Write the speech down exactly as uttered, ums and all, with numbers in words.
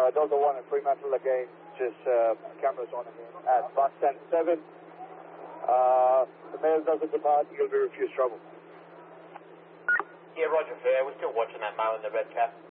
uh, Delta one and Fremantle again, just uh, cameras on again at bus ten seven. Uh, the mail doesn't depart, you'll be refused trouble. Yeah, roger, fair. We're still watching that mail in the red cap.